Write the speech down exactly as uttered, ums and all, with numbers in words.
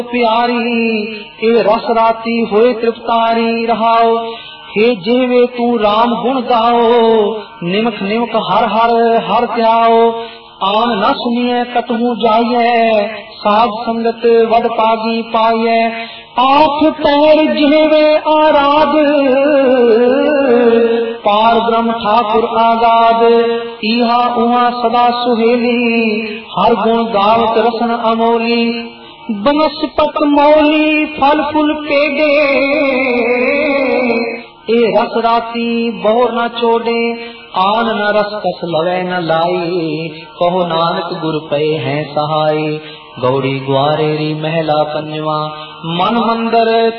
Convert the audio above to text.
प्यारी ए रस राती होए तृप्तारी रहाओ। हे जेवे तू राम गुण गाओ, निमक निमक हर हर हर त्याओ। आन न सुनिए कतहु जाइए, साध संगत वड पागी पाइए। आठ पैर जेवे आराध, पार ब्रह्म ठाकुर आगाद। इहा उहा सदा सुहेली, हर गुण गावत रसन अमोली। बनस्पत मौली फल फुल पेगे, ए रस राती बहुर न छोड़े। आन न रस कस लवे न लाई, कहो नानक गुर पे हैं सहाय। गौड़ी ग्वारेरी महला पंजवा, मन मंदर